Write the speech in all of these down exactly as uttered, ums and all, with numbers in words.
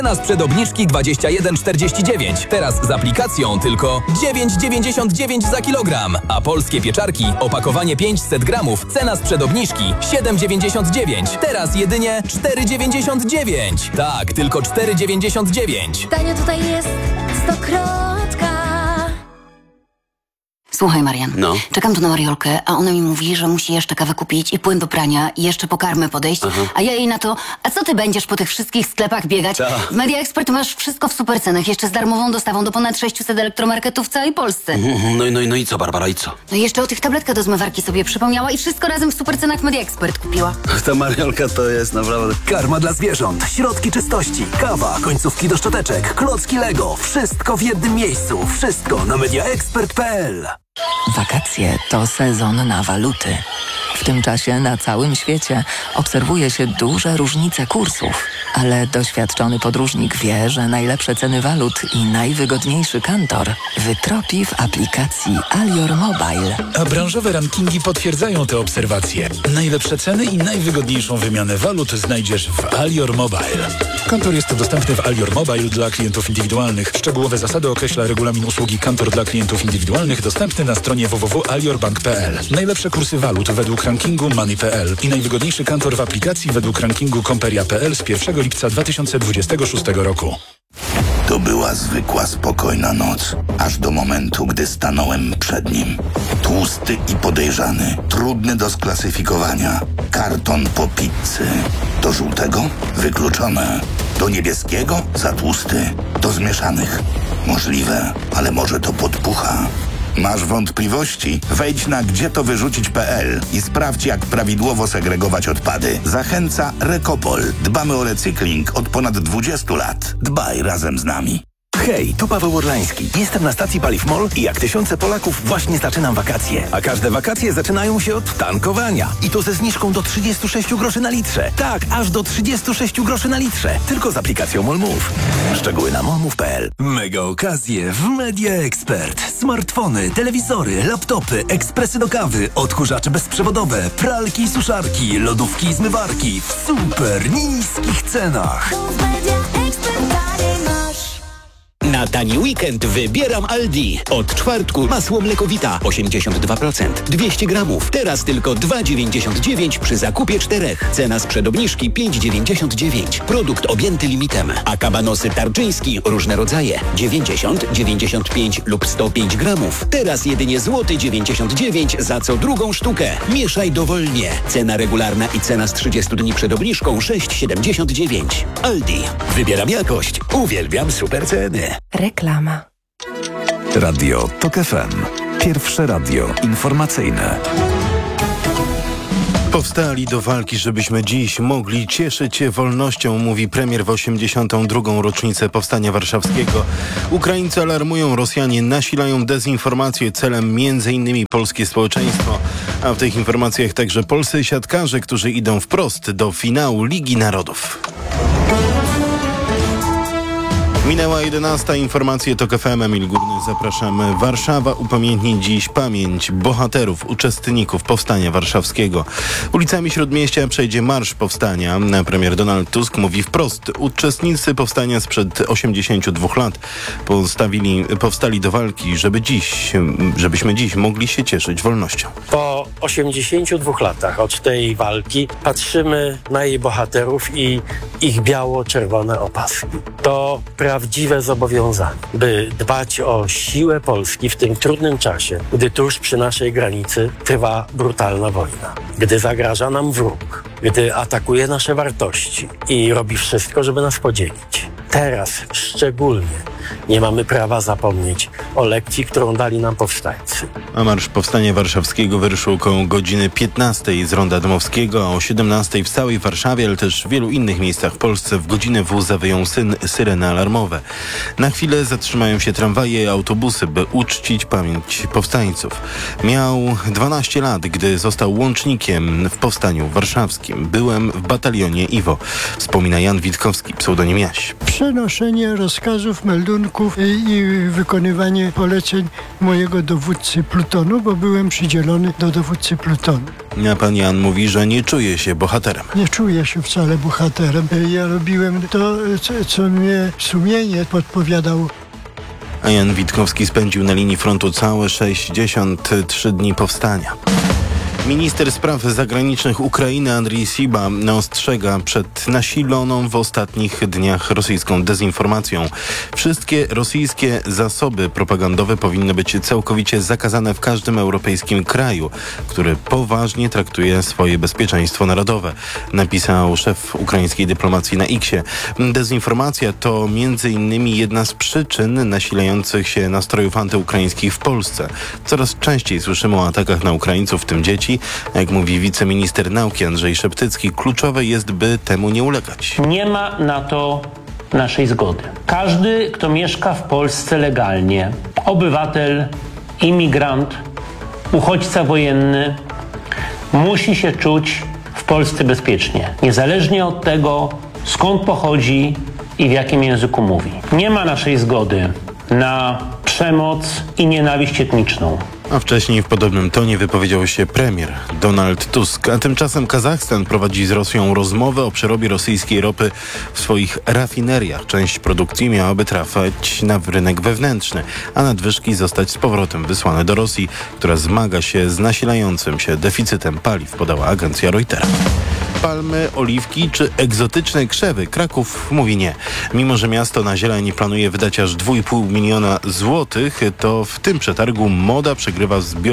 Cena sprzed obniżki dwadzieścia jeden czterdzieści dziewięć. Teraz z aplikacją tylko dziewięć dziewięćdziesiąt dziewięć za kilogram. A polskie pieczarki, opakowanie pięćset gramów, cena sprzed obniżki siedem dziewięćdziesiąt dziewięć. Teraz jedynie cztery dziewięćdziesiąt dziewięć. Tak, tylko cztery dziewięćdziesiąt dziewięć. Tanio tutaj jest stokrotka. Słuchaj, Marian, no. czekam tu na Mariolkę, a ona mi mówi, że musi jeszcze kawę kupić i płyn do prania i jeszcze po karmę podejść, Aha. a ja jej na to, a co ty będziesz po tych wszystkich sklepach biegać? Ta. W Media Expert masz wszystko w super cenach, jeszcze z darmową dostawą do ponad sześciuset elektromarketów w całej Polsce. Mhm, No i, no, i, no i co, Barbara, i co? No i jeszcze o tych tabletkach do zmywarki sobie przypomniała i wszystko razem w super cenach w Media Expert kupiła. Ta Mariolka to jest naprawdę... Karma dla zwierząt, środki czystości, kawa, końcówki do szczoteczek, klocki Lego. Wszystko w jednym miejscu. Wszystko na mediaexpert kropka p l. Wakacje to sezon na waluty. W tym czasie na całym świecie obserwuje się duże różnice kursów, ale doświadczony podróżnik wie, że najlepsze ceny walut i najwygodniejszy kantor wytropi w aplikacji Alior Mobile. A branżowe rankingi potwierdzają te obserwacje. Najlepsze ceny i najwygodniejszą wymianę walut znajdziesz w Alior Mobile. Kantor jest dostępny w Alior Mobile dla klientów indywidualnych. Szczegółowe zasady określa regulamin usługi Kantor dla klientów indywidualnych dostępny na stronie w w w kropka aliorbank kropka p l. Najlepsze kursy walut według rankingu Money kropka p l i najwygodniejszy kantor w aplikacji według rankingu Komperia kropka p l z pierwszego lipca dwa tysiące dwudziestego szóstego roku. To była zwykła, spokojna noc, aż do momentu, gdy stanąłem przed nim. Tłusty i podejrzany, trudny do sklasyfikowania. Karton po pizzy. Do żółtego? Wykluczone. Do niebieskiego? Za tłusty. Do zmieszanych? Możliwe, ale może to podpucha. Masz wątpliwości? Wejdź na gdzie to wyrzucić kropka p l i sprawdź, jak prawidłowo segregować odpady. Zachęca Recopol. Dbamy o recykling od ponad dwudziestu lat. Dbaj razem z nami. Hej, tu Paweł Orlański. Jestem na stacji Paliw MOL i jak tysiące Polaków właśnie zaczynam wakacje. A każde wakacje zaczynają się od tankowania. I to ze zniżką do trzydziestu sześciu groszy na litrze. Tak, aż do trzydziestu sześciu groszy na litrze. Tylko z aplikacją MOLMove. Szczegóły na molmove kropka p l. Mega okazje w Media Expert. Smartfony, telewizory, laptopy, ekspresy do kawy, odkurzacze bezprzewodowe, pralki i suszarki, lodówki i zmywarki w super niskich cenach. Na tani weekend wybieram Aldi. Od czwartku masło mlekowita osiemdziesiąt dwa procent, dwieście gramów. Teraz tylko dwa dziewięćdziesiąt dziewięć przy zakupie czterech. Cena sprzed obniżki pięć dziewięćdziesiąt dziewięć. Produkt objęty limitem. A kabanosy tarczyński różne rodzaje dziewięćdziesiąt, dziewięćdziesiąt pięć lub sto pięć gramów. Teraz jedynie złoty dziewięćdziesiąt dziewięć za co drugą sztukę. Mieszaj dowolnie. Cena regularna i cena z trzydziestu dni przed obniżką sześć siedemdziesiąt dziewięć. Aldi. Wybieram jakość. Uwielbiam super ceny. Reklama. Radio Tok F M. Pierwsze radio informacyjne. Powstali do walki, żebyśmy dziś mogli cieszyć się wolnością, mówi premier w osiemdziesiątą drugą rocznicę Powstania Warszawskiego. Ukraińcy alarmują, Rosjanie nasilają dezinformację, celem między innymi polskie społeczeństwo. A w tych informacjach także polscy siatkarze, którzy idą wprost do finału Ligi Narodów. Minęła jedenasta. Informacje TOK F M. Emil Górny, zapraszamy. Warszawa upamiętni dziś pamięć bohaterów, uczestników Powstania Warszawskiego. Ulicami Śródmieścia przejdzie Marsz Powstania. Premier Donald Tusk mówi wprost: uczestnicy Powstania sprzed osiemdziesięciu dwóch lat postawili, powstali do walki, żeby dziś, żebyśmy dziś mogli się cieszyć wolnością. Po osiemdziesięciu dwóch latach od tej walki patrzymy na jej bohaterów i ich biało-czerwone opaski. To prawdziwe zobowiązanie, by dbać o siłę Polski w tym trudnym czasie, gdy tuż przy naszej granicy trwa brutalna wojna, gdy zagraża nam wróg, gdy atakuje nasze wartości i robi wszystko, żeby nas podzielić. Teraz szczególnie nie mamy prawa zapomnieć o lekcji, którą dali nam powstańcy. A Marsz Powstania Warszawskiego wyruszył około godziny piętnastej z Ronda Dmowskiego, a o siedemnastej w całej Warszawie, ale też w wielu innych miejscach w Polsce w godzinę W zawyją syn, syreny alarmowe. Na chwilę zatrzymają się tramwaje i autobusy, by uczcić pamięć powstańców. Miał dwanaście lat, gdy został łącznikiem w Powstaniu Warszawskim. Byłem w batalionie Iwo, wspomina Jan Witkowski, pseudonim Jaś. przenoszenie rozkazów, meldunków i, i wykonywanie poleceń mojego dowódcy plutonu, bo byłem przydzielony do dowódcy plutonu. A pan Jan mówi, że nie czuje się bohaterem. Nie czuję się wcale bohaterem. Ja robiłem to, co, co mnie sumienie podpowiadało. A Jan Witkowski spędził na linii frontu całe sześćdziesiąt trzy dni powstania. Minister spraw zagranicznych Ukrainy Andrii Sybiha ostrzega przed nasiloną w ostatnich dniach rosyjską dezinformacją. Wszystkie rosyjskie zasoby propagandowe powinny być całkowicie zakazane w każdym europejskim kraju, który poważnie traktuje swoje bezpieczeństwo narodowe, napisał szef ukraińskiej dyplomacji na X-ie. Dezinformacja to między innymi jedna z przyczyn nasilających się nastrojów antyukraińskich w Polsce. Coraz częściej słyszymy o atakach na Ukraińców, w tym dzieci. Jak mówi wiceminister nauki Andrzej Szeptycki, kluczowe jest, by temu nie ulegać. Nie ma na to naszej zgody. Każdy, kto mieszka w Polsce legalnie, obywatel, imigrant, uchodźca wojenny, musi się czuć w Polsce bezpiecznie, niezależnie od tego, skąd pochodzi i w jakim języku mówi. Nie ma naszej zgody na przemoc i nienawiść etniczną. A wcześniej w podobnym tonie wypowiedział się premier Donald Tusk. A tymczasem Kazachstan prowadzi z Rosją rozmowę o przerobie rosyjskiej ropy w swoich rafineriach. Część produkcji miałaby trafiać na rynek wewnętrzny, a nadwyżki zostać z powrotem wysłane do Rosji, która zmaga się z nasilającym się deficytem paliw, podała agencja Reutera. Palmy, oliwki czy egzotyczne krzewy? Kraków mówi nie. Mimo że miasto na zieleń planuje wydać aż dwa i pół miliona złotych, to w tym przetargu moda przegrywa z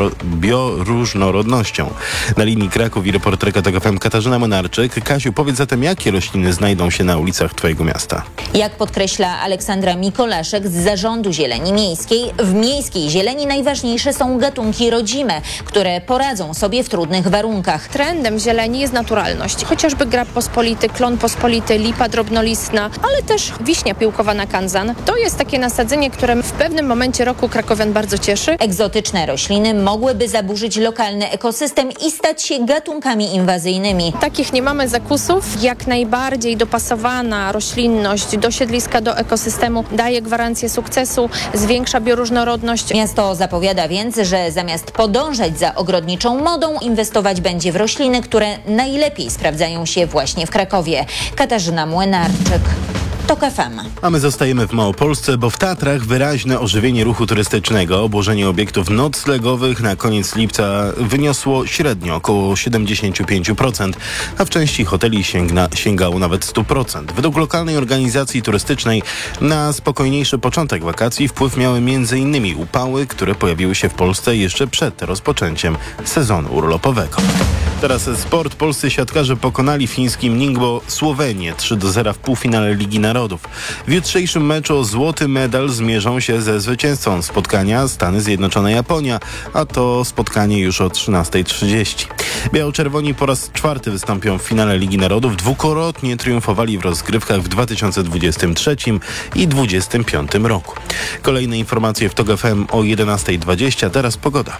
bioróżnorodnością. Na linii Kraków i reporterka T O G F M Katarzyna Monarczyk. Kasiu, powiedz zatem, jakie rośliny znajdą się na ulicach twojego miasta? Jak podkreśla Aleksandra Mikolaszek z Zarządu Zieleni Miejskiej, w miejskiej zieleni najważniejsze są gatunki rodzime, które poradzą sobie w trudnych warunkach. Trendem zieleni jest naturalność. Chociażby grab pospolity, klon pospolity, lipa drobnolistna, ale też wiśnia piłkowana kanzan. To jest takie nasadzenie, które w pewnym momencie roku krakowian bardzo cieszy. Egzotyczne rośliny mogłyby zaburzyć lokalny ekosystem i stać się gatunkami inwazyjnymi. Takich nie mamy zakusów. Jak najbardziej dopasowana roślinność do siedliska, do ekosystemu daje gwarancję sukcesu, zwiększa bioróżnorodność. Miasto zapowiada więc, że zamiast podążać za ogrodniczą modą, inwestować będzie w rośliny, które najlepiej sprawdzają się właśnie w Krakowie. Katarzyna Młynarczyk. T O K F M. A my zostajemy w Małopolsce, bo w Tatrach wyraźne ożywienie ruchu turystycznego. Obłożenie obiektów noclegowych na koniec lipca wyniosło średnio około siedemdziesiąt pięć procent, a w części hoteli sięgna, sięgało nawet sto procent. Według lokalnej organizacji turystycznej na spokojniejszy początek wakacji wpływ miały między innymi upały, które pojawiły się w Polsce jeszcze przed rozpoczęciem sezonu urlopowego. Teraz sport. Polscy siatkarze pokonali fińskim Ningbo Słowenię trzy do zera w półfinale Ligi Narodów. W jutrzejszym meczu o złoty medal zmierzą się ze zwycięzcą spotkania Stany Zjednoczone-Japonia, a to spotkanie już o trzynasta trzydzieści. Biało-czerwoni po raz czwarty wystąpią w finale Ligi Narodów. Dwukrotnie triumfowali w rozgrywkach w dwa tysiące dwudziestym trzecim i dwudziestym piątym roku. Kolejne informacje w T O G F M o jedenasta dwadzieścia. Teraz pogoda.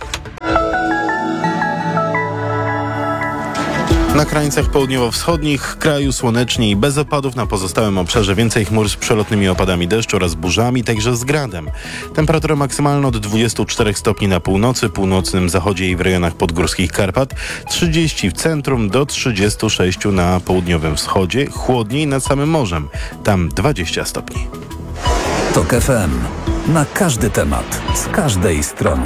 Na krańcach południowo-wschodnich kraju słonecznie i bez opadów, na pozostałym obszarze więcej chmur z przelotnymi opadami deszczu oraz burzami, także z gradem. Temperatura maksymalna od dwudziestu czterech stopni na północy, północnym zachodzie i w rejonach podgórskich Karpat, trzydzieści w centrum do trzydziestu sześciu na południowym wschodzie, chłodniej nad samym morzem, tam dwadzieścia stopni. T O K F M. Na każdy temat, z każdej strony.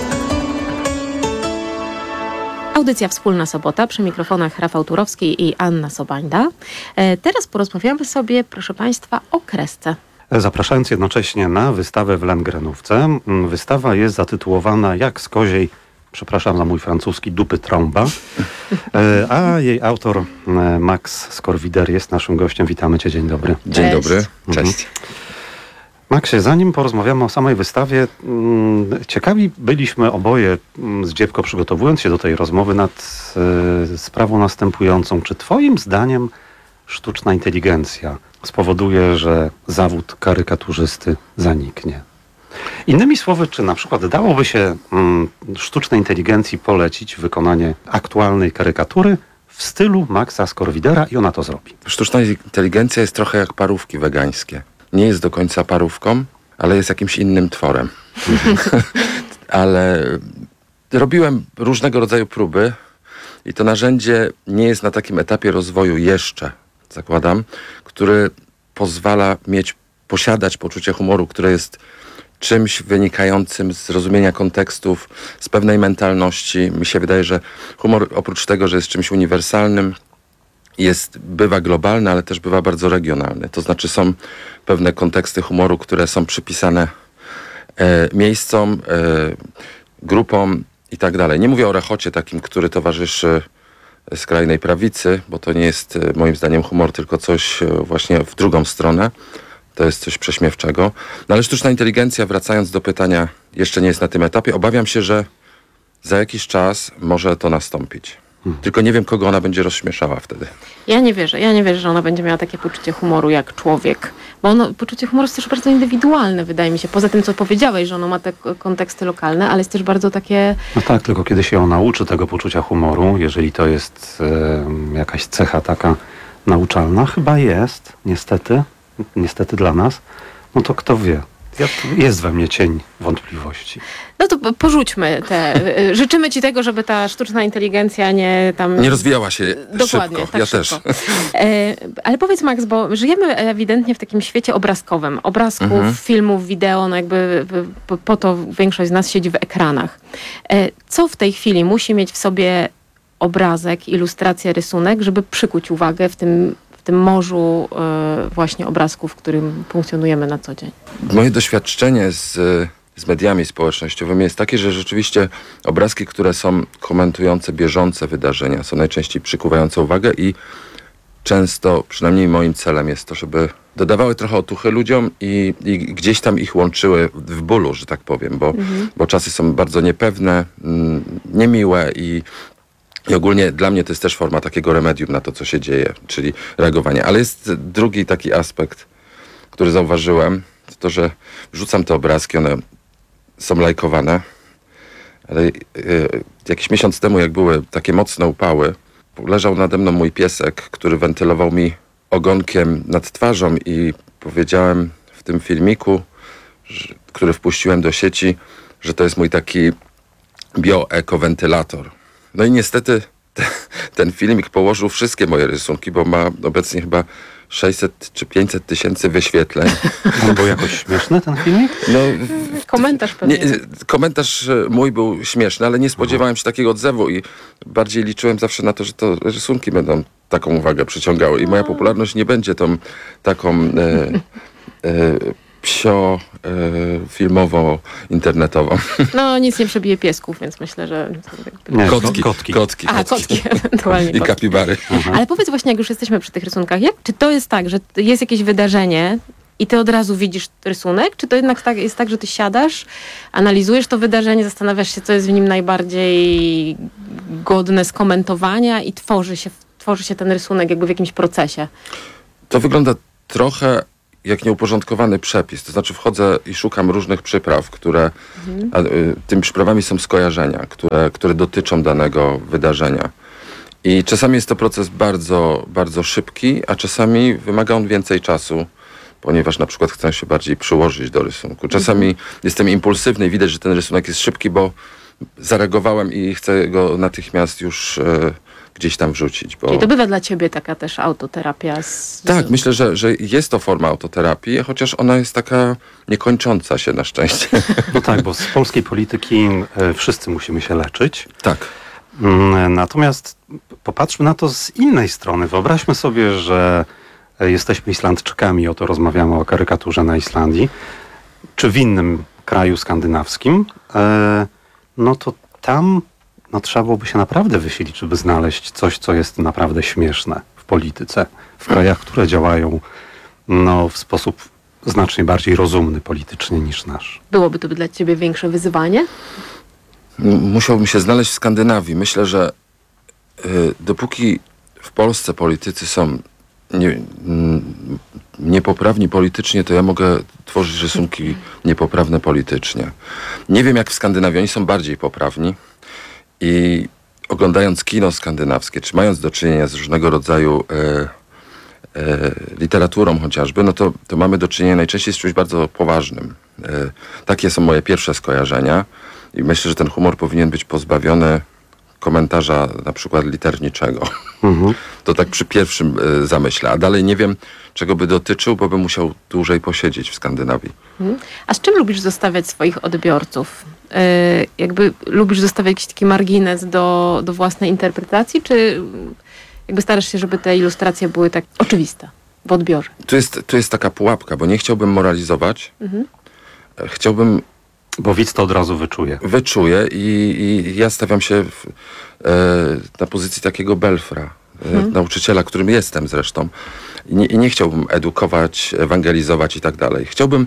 Audycja Wspólna Sobota, przy mikrofonach Rafał Turowski i Anna Sobańda. E, teraz porozmawiamy sobie, proszę Państwa, o kresce. Zapraszając jednocześnie na wystawę w Lengrenówce. Wystawa jest zatytułowana Jak z koziej, przepraszam za mój francuski, dupy trąba. E, a jej autor Max Skorwider jest naszym gościem. Witamy Cię, dzień dobry. Dzień Cześć. dobry, cześć. Mhm. Maxie, zanim porozmawiamy o samej wystawie, ciekawi byliśmy oboje z Dziewko, przygotowując się do tej rozmowy nad y, sprawą następującą. Czy twoim zdaniem sztuczna inteligencja spowoduje, że zawód karykaturzysty zaniknie? Innymi słowy, czy na przykład dałoby się mm, sztucznej inteligencji polecić wykonanie aktualnej karykatury w stylu Maxa Skorwidera i ona to zrobi. Sztuczna inteligencja jest trochę jak parówki wegańskie. Nie jest do końca parówką, ale jest jakimś innym tworem. Ale robiłem różnego rodzaju próby i to narzędzie nie jest na takim etapie rozwoju jeszcze, zakładam, który pozwala mieć, posiadać poczucie humoru, które jest czymś wynikającym z rozumienia kontekstów, z pewnej mentalności. Mi się wydaje, że humor oprócz tego, że jest czymś uniwersalnym, jest, bywa globalny, ale też bywa bardzo regionalny. To znaczy są pewne konteksty humoru, które są przypisane e, miejscom, e, grupom i tak dalej. Nie mówię o rechocie takim, który towarzyszy skrajnej prawicy, bo to nie jest moim zdaniem humor, tylko coś właśnie w drugą stronę. To jest coś prześmiewczego. No ale sztuczna inteligencja, wracając do pytania, jeszcze nie jest na tym etapie. Obawiam się, że za jakiś czas może to nastąpić. Hmm. Tylko nie wiem, kogo ona będzie rozśmieszała wtedy. Ja nie wierzę. Ja nie wierzę, że ona będzie miała takie poczucie humoru jak człowiek. Bo ono, poczucie humoru jest też bardzo indywidualne, wydaje mi się. Poza tym, co powiedziałeś, że ono ma te konteksty lokalne, ale jest też bardzo takie... No tak, tylko kiedy się ją nauczy tego poczucia humoru, jeżeli to jest e, jakaś cecha taka nauczalna, chyba jest, niestety, niestety dla nas, no to kto wie. Ja, jest we mnie cień wątpliwości. No to porzućmy te... Życzymy ci tego, żeby ta sztuczna inteligencja nie tam... Nie rozwijała się Dokładnie, szybko. Tak ja szybko. też. E, ale powiedz, Max, bo żyjemy ewidentnie w takim świecie obrazkowym. Obrazków, Mhm. filmów, wideo, no jakby po, po to większość z nas siedzi w ekranach. E, co w tej chwili musi mieć w sobie obrazek, ilustracja, rysunek, żeby przykuć uwagę w tym, w tym morzu e, właśnie obrazków, w którym funkcjonujemy na co dzień? Moje doświadczenie z, z mediami społecznościowymi jest takie, że rzeczywiście obrazki, które są komentujące bieżące wydarzenia, są najczęściej przykuwające uwagę i często, przynajmniej moim celem jest to, żeby dodawały trochę otuchy ludziom i, i gdzieś tam ich łączyły w bólu, że tak powiem, bo, Mhm. bo czasy są bardzo niepewne, mm, niemiłe i I ogólnie dla mnie to jest też forma takiego remedium na to, co się dzieje, czyli reagowanie. Ale jest drugi taki aspekt, który zauważyłem, to, to że wrzucam te obrazki, one są lajkowane, ale yy, jakiś miesiąc temu, jak były takie mocne upały, leżał nade mną mój piesek, który wentylował mi ogonkiem nad twarzą i powiedziałem w tym filmiku, że, który wpuściłem do sieci, że to jest mój taki bioekowentylator. No i niestety te, ten filmik położył wszystkie moje rysunki, bo ma obecnie chyba sześćset czy pięćset tysięcy wyświetleń. On był jakoś śmieszny, ten filmik? No, Komentarz pewnie. nie, komentarz mój był śmieszny, ale nie spodziewałem się takiego odzewu i bardziej liczyłem zawsze na to, że to rysunki będą taką uwagę przyciągały i moja popularność nie będzie tą taką e, e, psio e, filmowo internetową. No nic nie przebije piesków, więc myślę, że... Nie, kotki, kotki, kotki, A, kotki, ewentualnie i kotki. kapibary. Ale powiedz właśnie, jak już jesteśmy przy tych rysunkach, jak, czy to jest tak, że jest jakieś wydarzenie i ty od razu widzisz rysunek, czy to jednak tak, jest tak, że ty siadasz, analizujesz to wydarzenie, zastanawiasz się, co jest w nim najbardziej godne skomentowania i tworzy się, tworzy się ten rysunek jakby w jakimś procesie? To wygląda trochę jak nieuporządkowany przepis. To znaczy wchodzę i szukam różnych przypraw, które Mhm. a, y, tymi przyprawami są skojarzenia, które, które dotyczą danego wydarzenia. I czasami jest to proces bardzo, bardzo szybki, a czasami wymaga on więcej czasu, ponieważ na przykład chcę się bardziej przyłożyć do rysunku. Czasami Mhm. jestem impulsywny i widać, że ten rysunek jest szybki, bo zareagowałem i chcę go natychmiast już e, gdzieś tam wrzucić. Bo... Czyli to bywa dla ciebie taka też autoterapia z... Tak, myślę, że, że jest to forma autoterapii, chociaż ona jest taka niekończąca się na szczęście. No tak, bo z polskiej polityki e, wszyscy musimy się leczyć. Tak. Mm, Natomiast popatrzmy na to z innej strony. Wyobraźmy sobie, że e, jesteśmy Islandczykami, oto rozmawiamy o karykaturze na Islandii, czy w innym kraju skandynawskim, e, no to tam no, trzeba byłoby się naprawdę wysilić, żeby znaleźć coś, co jest naprawdę śmieszne w polityce, w krajach, które działają no, w sposób znacznie bardziej rozumny politycznie niż nasz. Byłoby to dla ciebie większe wyzwanie? M- Musiałbym się znaleźć w Skandynawii. Myślę, że y, dopóki w Polsce politycy są nie, mm, niepoprawni politycznie, to ja mogę tworzyć rysunki niepoprawne politycznie. Nie wiem jak w Skandynawii, oni są bardziej poprawni i oglądając kino skandynawskie, czy mając do czynienia z różnego rodzaju e, e, literaturą chociażby, no to, to mamy do czynienia najczęściej z czymś bardzo poważnym. E, takie są moje pierwsze skojarzenia i myślę, że ten humor powinien być pozbawiony komentarza na przykład literniczego. Mhm. To tak przy pierwszym y, zamyśle. A dalej nie wiem, czego by dotyczył, bo bym musiał dłużej posiedzieć w Skandynawii. Mhm. A z czym lubisz zostawiać swoich odbiorców? Yy, jakby lubisz zostawiać jakiś taki margines do, do własnej interpretacji, czy jakby starasz się, żeby te ilustracje były tak oczywiste w odbiorze? Tu jest, tu jest taka pułapka, bo nie chciałbym moralizować. Mhm. Chciałbym Bo widz to od razu wyczuje. Wyczuje i, i ja stawiam się w, e, na pozycji takiego belfra, e, hmm. nauczyciela, którym jestem zresztą. I nie, i nie chciałbym edukować, ewangelizować i tak dalej. Chciałbym...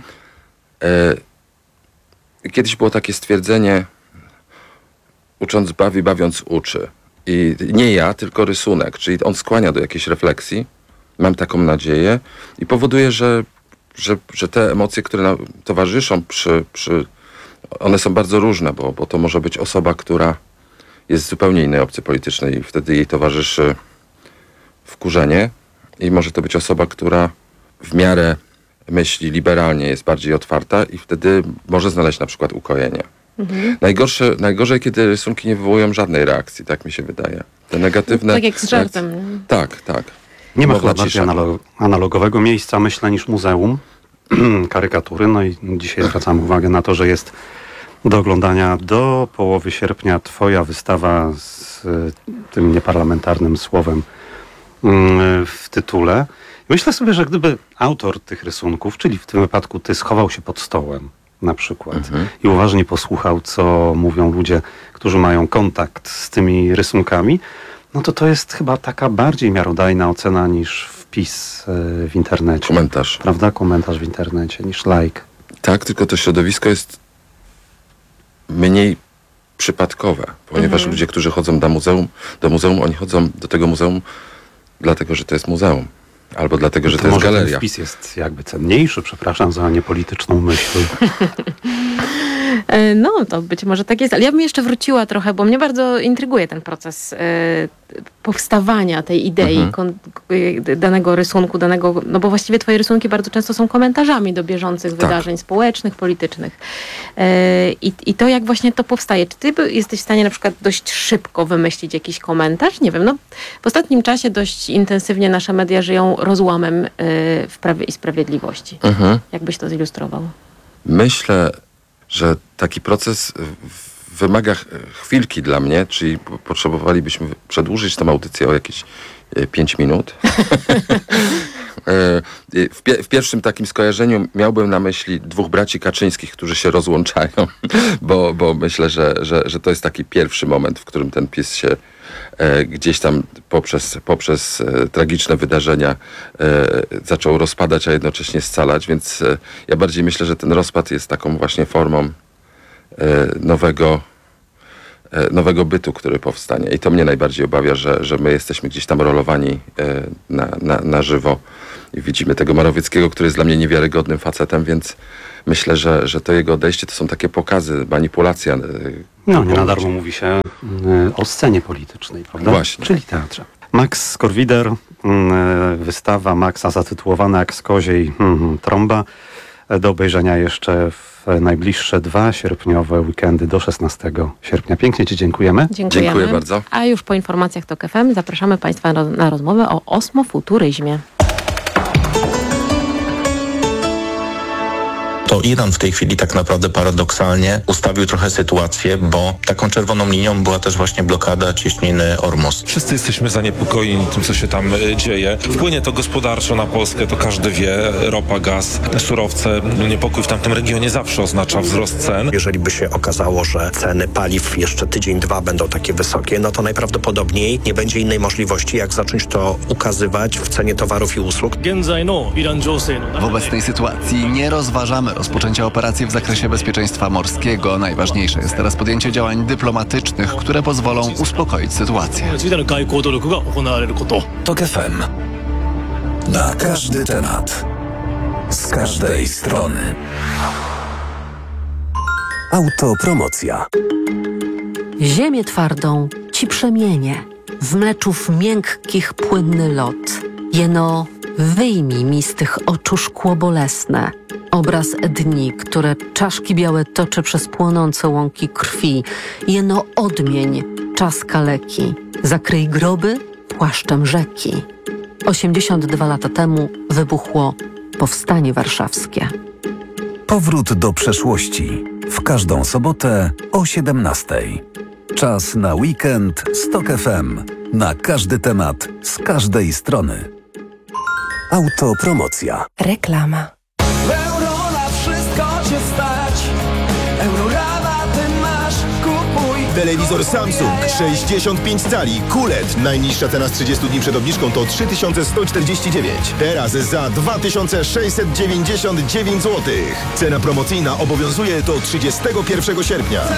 E, kiedyś było takie stwierdzenie, ucząc bawi, bawiąc uczy. I nie ja, tylko rysunek, czyli on skłania do jakiejś refleksji. Mam taką nadzieję i powoduje, że, że, że te emocje, które nam towarzyszą przy... przy one są bardzo różne, bo, bo to może być osoba, która jest z zupełnie innej opcji politycznej i wtedy jej towarzyszy wkurzenie. I może to być osoba, która w miarę myśli liberalnie, jest bardziej otwarta i wtedy może znaleźć na przykład ukojenie. Mhm. Najgorsze, najgorzej, kiedy rysunki nie wywołują żadnej reakcji, tak mi się wydaje. Te negatywne... Tak jak z żartem. Reakcje, tak, tak. Nie ma chyba bardziej analog, analogowego miejsca, myślę, niż muzeum. Karykatury. No i dzisiaj zwracam uwagę na to, że jest do oglądania do połowy sierpnia twoja wystawa z y, tym nieparlamentarnym słowem y, w tytule. Myślę sobie, że gdyby autor tych rysunków, czyli w tym wypadku ty, schował się pod stołem na przykład mhm. i uważnie posłuchał, co mówią ludzie, którzy mają kontakt z tymi rysunkami, no to to jest chyba taka bardziej miarodajna ocena niż wpis w internecie. Komentarz. Prawda? Komentarz w internecie niż like. Tak, tylko to środowisko jest mniej przypadkowe, ponieważ mhm. ludzie, którzy chodzą do muzeum, do muzeum, oni chodzą do tego muzeum dlatego, że to jest muzeum. Albo dlatego, że to, to jest galeria. Ten wpis jest jakby cenniejszy, przepraszam za niepolityczną myśl. No, to być może tak jest, ale ja bym jeszcze wróciła trochę, bo mnie bardzo intryguje ten proces e, powstawania tej idei mhm. kon, danego rysunku, danego, no bo właściwie twoje rysunki bardzo często są komentarzami do bieżących tak. wydarzeń społecznych, politycznych. E, i, I to jak właśnie to powstaje. Czy ty jesteś w stanie na przykład dość szybko wymyślić jakiś komentarz? Nie wiem, no w ostatnim czasie dość intensywnie nasze media żyją rozłamem e, w Prawie i Sprawiedliwości. Mhm. Jak byś to zilustrował? Myślę, że taki proces wymaga chwilki dla mnie, czyli potrzebowalibyśmy przedłużyć tę audycję o jakieś pięć minut. w, pie- w pierwszym takim skojarzeniu miałbym na myśli dwóch braci Kaczyńskich, którzy się rozłączają, bo, bo myślę, że, że, że to jest taki pierwszy moment, w którym ten PiS się e, gdzieś tam poprzez, poprzez e, tragiczne wydarzenia e, zaczął rozpadać, a jednocześnie scalać, więc e, ja bardziej myślę, że ten rozpad jest taką właśnie formą e, nowego e, nowego bytu, który powstanie. I to mnie najbardziej obawia, że, że my jesteśmy gdzieś tam rolowani e, na, na, na żywo i widzimy tego Morawieckiego, który jest dla mnie niewiarygodnym facetem, więc myślę, że, że to jego odejście to są takie pokazy, manipulacja. E, no, nie na darmo mówi się y, o scenie politycznej, prawda? Właśnie. Czyli teatrze. Max Korwider, y, wystawa Maxa zatytułowana jak z koziej y, trąba. Do obejrzenia jeszcze w najbliższe dwa sierpniowe weekendy do szesnastego sierpnia. Pięknie ci dziękujemy. Dziękujemy. Dziękuję bardzo. A już po informacjach Tok F M zapraszamy Państwa na, na rozmowę o osmofuturyzmie. To Iran w tej chwili tak naprawdę paradoksalnie ustawił trochę sytuację, bo taką czerwoną linią była też właśnie blokada cieśniny Ormus. Wszyscy jesteśmy zaniepokojeni tym, co się tam dzieje. Wpłynie to gospodarczo na Polskę, to każdy wie. Ropa, gaz, surowce. Niepokój w tamtym regionie zawsze oznacza wzrost cen. Jeżeli by się okazało, że ceny paliw jeszcze tydzień, dwa będą takie wysokie, no to najprawdopodobniej nie będzie innej możliwości, jak zacząć to ukazywać w cenie towarów i usług. W obecnej sytuacji nie rozważamy rozpoczęcia operacji w zakresie bezpieczeństwa morskiego. Najważniejsze jest teraz podjęcie działań dyplomatycznych, które pozwolą uspokoić sytuację. Tok F M. Na każdy temat. Z każdej strony. Autopromocja. Ziemię twardą ci przemienię, w mleczów miękkich płynny lot. Jeno wyjmij mi z tych oczu szkło bolesne, obraz dni, które czaszki białe toczy przez płonące łąki krwi. Jeno odmień czas kaleki, zakryj groby płaszczem rzeki. osiemdziesiąt dwa lata temu wybuchło Powstanie Warszawskie. Powrót do przeszłości. W każdą sobotę o siedemnastej. Czas na weekend z Tok F M. Na każdy temat, z każdej strony. Autopromocja. Reklama. Euro na wszystko cię stać. Eurorabaty masz, kupuj. Telewizor Samsung sześćdziesiąt pięć cali Q L E D. Najniższa cena z trzydziestu dni przed obniżką to trzy tysiące sto czterdzieści dziewięć. Teraz za dwa tysiące sześćset dziewięćdziesiąt dziewięć złotych. Cena promocyjna obowiązuje do trzydziestego pierwszego sierpnia.